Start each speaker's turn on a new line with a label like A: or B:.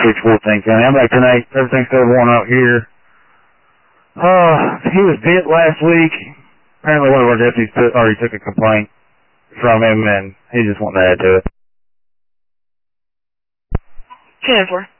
A: 14 County. I'm back tonight. Everything's still going out here. He was bit last week. Apparently one of our deputies already took a complaint from him, and he just wanted to add to it.
B: 10-4.